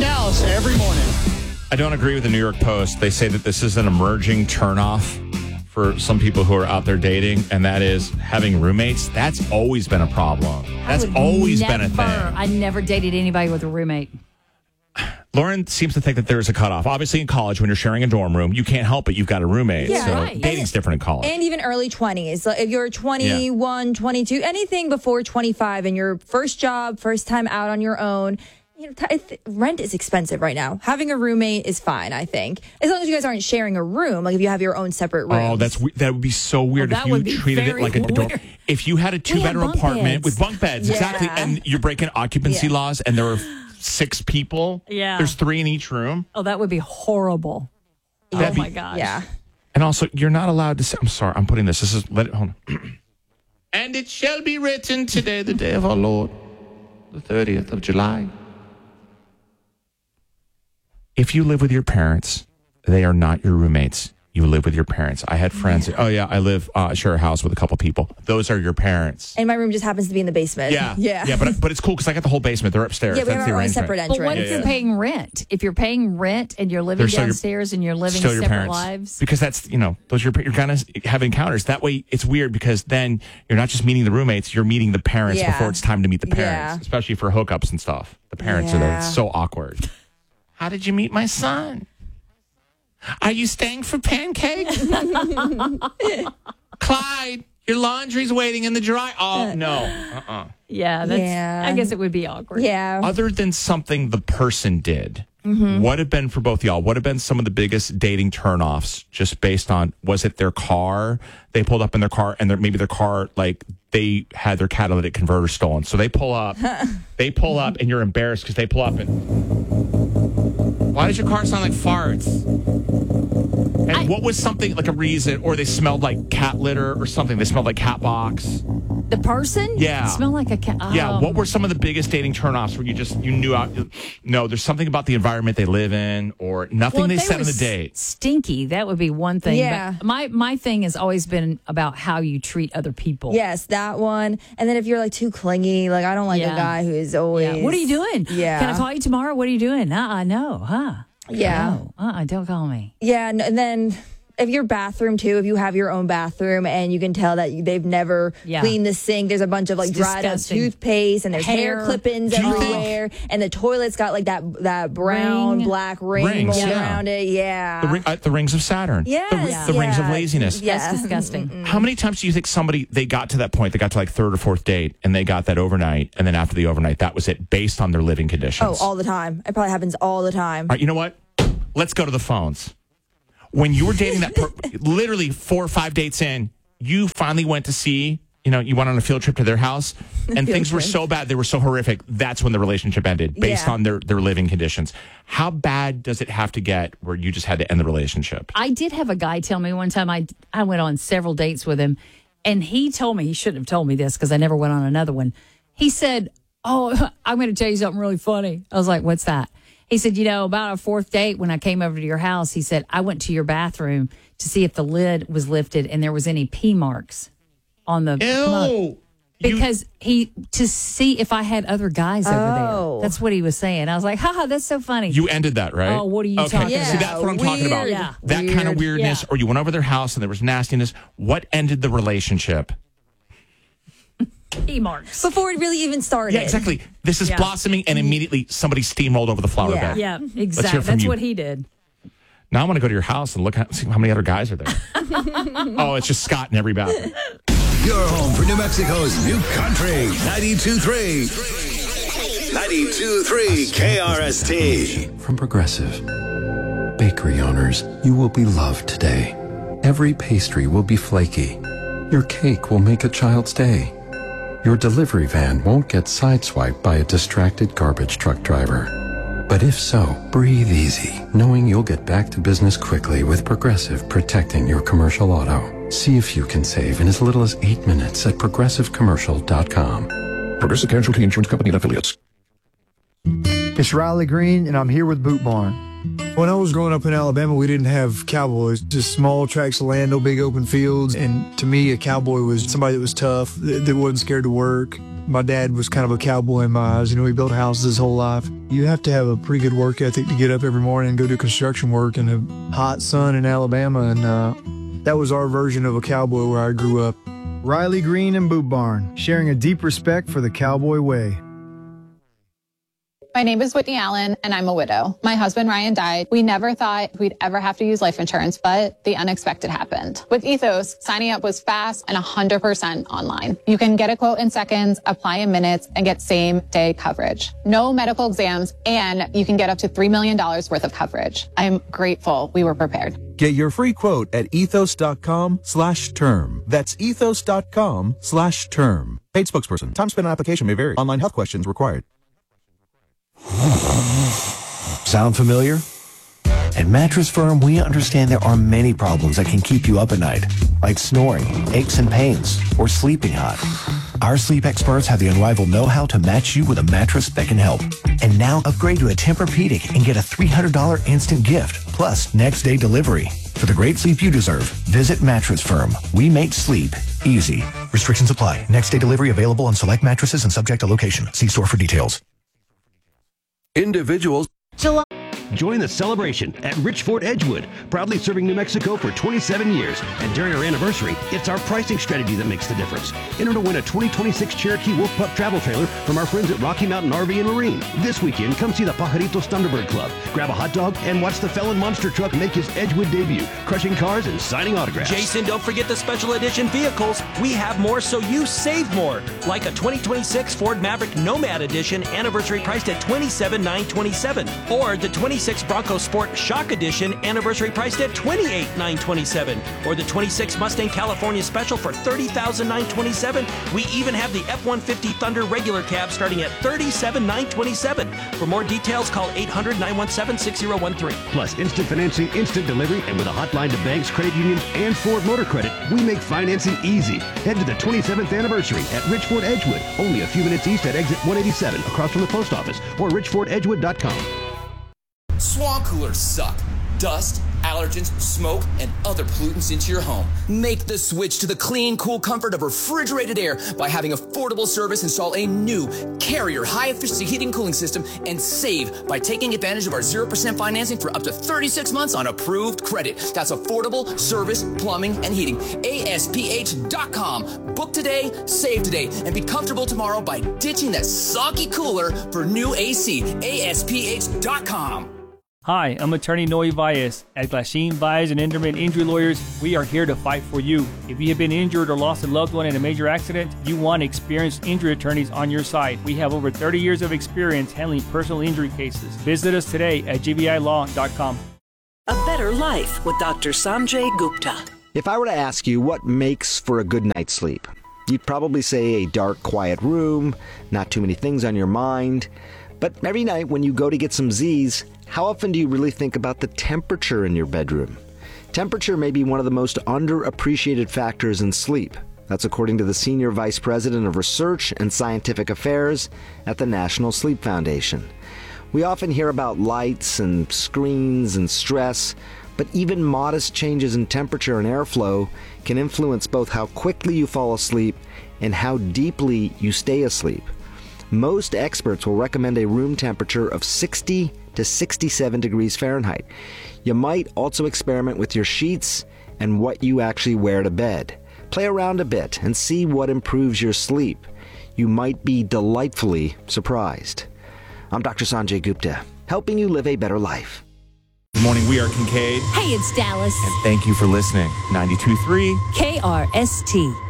Dallas every morning. I don't agree with the New York Post. They say that this is an emerging turnoff for some people who are out there dating, and that is having roommates. That's always been a problem. That's always been a thing. I never dated anybody with a roommate. Lauren seems to think that there's a cutoff. Obviously, in college, when you're sharing a dorm room, you can't help it. You've got a roommate. Yeah, so right. dating's different in college. And even early 20s. So if you're 21, 22, anything before 25 and your first job, first time out on your own, you know, rent is expensive right now. Having a roommate is fine, I think. As long as you guys aren't sharing a room, like if you have your own separate room. Oh, that would be so weird Well, that if would you be treated it very like a dorm. weird. If you had a two-bedroom bunk apartment beds. with bunk beds, Yeah. exactly, and you're breaking occupancy laws, and there are 6 people. Yeah. There's 3 in each room. Oh, that would be horrible. That'd Oh, be- my gosh. Yeah. And also, you're not allowed to say, I'm sorry, I'm putting this. This is, let it, hold on. And it shall be written today, the day of our Lord, the 30th of July. If you live with your parents, they are not your roommates. You live with your parents. I had friends. Oh, yeah, I share a house with a couple people. Those are your parents. And my room just happens to be in the basement. Yeah. Yeah. Yeah, but it's cool because I got the whole basement. They're upstairs. Yeah, we That's have the our own arrangement. separate But entrance. what if you're paying rent? If you're paying rent and you're living They're still your- downstairs and you're living Still your separate parents. lives? Because that's, those you're going to have encounters. That way it's weird because then you're not just meeting the roommates, you're meeting the parents Yeah. before it's time to meet the parents, Yeah. especially for hookups and stuff. The parents are there. It's so awkward. How did you meet my son? Are you staying for pancakes? Clyde, your laundry's waiting in the dry. Oh, no. Yeah, I guess it would be awkward. Yeah. Other than something the person did, what have been for both y'all? What have been some of the biggest dating turnoffs just based on, was it their car? They pulled up in their car and maybe their car, like they had their catalytic converter stolen. So they pull up and you're embarrassed because they pull up and why does your car sound like farts? And what was something like a reason, or they smelled like cat litter or something? They smelled like cat box. The person? Yeah. Smell like a cat. Yeah, what were some of the biggest dating turnoffs where you knew no, there's something about the environment they live in or nothing they said on the date. Stinky, that would be one thing. Yeah. But my thing has always been about how you treat other people. Yes, that one. And then if you're like too clingy, like I don't like a guy who is always. Yeah. What are you doing? Yeah. Can I call you tomorrow? What are you doing? No, huh? Yeah. No. Don't call me. Yeah, and then if your bathroom too, if you have your own bathroom and you can tell that they've never cleaned the sink, there's a bunch of like It's dried up disgusting. toothpaste and there's hair clippings Do you everywhere, and the toilet's got like that brown black ring Rings, going yeah. around it. Yeah, The rings of Saturn. Yes, The rings of yeah. laziness. Yeah. That's disgusting. How many times do you think they got to that point, they got to like third or fourth date and they got that overnight, and then after the overnight, that was it based on their living conditions? Oh, all the time. It probably happens all the time. All right, you know what? Let's go to the phones. When you were dating that, literally 4 or 5 dates in, you finally went to see, you went on a field trip to their house, and things were so bad, they were so horrific. That's when the relationship ended, based on their living conditions. How bad does it have to get where you just had to end the relationship? I did have a guy tell me one time, I went on several dates with him, and he told me, he shouldn't have told me this because I never went on another one. He said, "Oh, I'm going to tell you something really funny." I was like, "What's that?" He said, about our 4th date when I came over to your house, he said, I went to your bathroom to see if the lid was lifted and there was any pee marks on the mug. Because to see if I had other guys over there. That's what he was saying. I was like, haha, that's so funny. You ended that, right? Oh, what are you talking about? See, that's what I'm talking about. Yeah. That kind of weirdness, or you went over their house and there was nastiness. What ended the relationship? Pee marks. Before it really even started. Yeah, exactly. This is blossoming, and immediately somebody steamrolled over the flower bed. Yeah, Let's hear exactly. from That's you. what he did. Now I want to go to your house and see how many other guys are there. Oh, it's just Scott in every bathroom. Your home for New Mexico's new country. 92.3. 92.3 KRST. From Progressive. Bakery owners, you will be loved today. Every pastry will be flaky. Your cake will make a child's day. Your delivery van won't get sideswiped by a distracted garbage truck driver. But if so, breathe easy, knowing you'll get back to business quickly with Progressive protecting your commercial auto. See if you can save in as little as 8 minutes at progressivecommercial.com. Progressive Casualty Insurance Company and Affiliates. It's Riley Green, and I'm here with Boot Barn. When I was growing up in Alabama, we didn't have cowboys, just small tracts of land, no big open fields. And to me, a cowboy was somebody that was tough, that wasn't scared to work. My dad was kind of a cowboy in my eyes. You know, he built houses his whole life. You have to have a pretty good work ethic to get up every morning and go do construction work in the hot sun in Alabama. And that was our version of a cowboy where I grew up. Riley Green and Boot Barn, sharing a deep respect for the cowboy way. My name is Whitney Allen, and I'm a widow. My husband, Ryan, died. We never thought we'd ever have to use life insurance, but the unexpected happened. With Ethos, signing up was fast and 100% online. You can get a quote in seconds, apply in minutes, and get same-day coverage. No medical exams, and you can get up to $3 million worth of coverage. I'm grateful we were prepared. Get your free quote at ethos.com/term. That's ethos.com/term. Paid spokesperson. Time spent on application may vary. Online health questions required. Sound familiar? At Mattress Firm, we understand there are many problems that can keep you up at night, like snoring, aches and pains, or sleeping hot. Our sleep experts have the unrivaled know-how to match you with a mattress that can help. And now upgrade to a Tempur-Pedic and get a $300 instant gift, plus next day delivery. For the great sleep you deserve, visit Mattress Firm. We make sleep easy. Restrictions apply. Next day delivery available on select mattresses and subject to location. See store for details. Individuals. Join the celebration at Richford Edgewood, proudly serving New Mexico for 27 years. And during our anniversary, it's our pricing strategy that makes the difference. Enter to win a 2026 Cherokee Wolf Pup travel trailer from our friends at Rocky Mountain RV and Marine. This weekend, come see the Pajaritos Thunderbird Club, grab a hot dog, and watch the Felon Monster Truck make his Edgewood debut, crushing cars and signing autographs. Jason, don't forget the special edition vehicles. We have more so you save more. Like a 2026 Ford Maverick Nomad Edition, anniversary priced at $27,927. Or the 26 Bronco Sport Shock Edition, anniversary priced at $28,927. Or the 26 Mustang California Special for $30,927. We even have the F-150 Thunder regular cab starting at $37,927. For more details, call 800-917-6013. Plus instant financing, instant delivery, and with a hotline to banks, credit unions, and Ford Motor Credit, we make financing easy. Head to the 27th anniversary at Richford Edgewood, only a few minutes east at exit 187, across from the post office, or richfordedgewood.com. Swamp coolers suck. Dust, allergens, smoke, and other pollutants into your home. Make the switch to the clean, cool comfort of refrigerated air by having affordable service install a new Carrier high-efficiency heating and cooling system and save by taking advantage of our 0% financing for up to 36 months on approved credit. That's affordable service, plumbing, and heating. ASPH.com. Book today, save today, and be comfortable tomorrow by ditching that soggy cooler for new AC. ASPH.com. Hi, I'm attorney Noe Valles. At Glasheen, Valles, and Enderman Injury Lawyers, we are here to fight for you. If you have been injured or lost a loved one in a major accident, you want experienced injury attorneys on your side. We have over 30 years of experience handling personal injury cases. Visit us today at gvilaw.com. A better life with Dr. Sanjay Gupta. If I were to ask you what makes for a good night's sleep, you'd probably say a dark, quiet room, not too many things on your mind. But every night when you go to get some Z's, how often do you really think about the temperature in your bedroom? Temperature may be one of the most underappreciated factors in sleep. That's according to the Senior Vice President of Research and Scientific Affairs at the National Sleep Foundation. We often hear about lights and screens and stress, but even modest changes in temperature and airflow can influence both how quickly you fall asleep and how deeply you stay asleep. Most experts will recommend a room temperature of 60 to 67 degrees Fahrenheit. You might also experiment with your sheets and what you actually wear to bed. Play around a bit and see what improves your sleep. You might be delightfully surprised. I'm Dr. Sanjay Gupta, helping you live a better life. Good morning, we are Kincaid. Hey, it's Dallas. And thank you for listening. 92.3 KRST.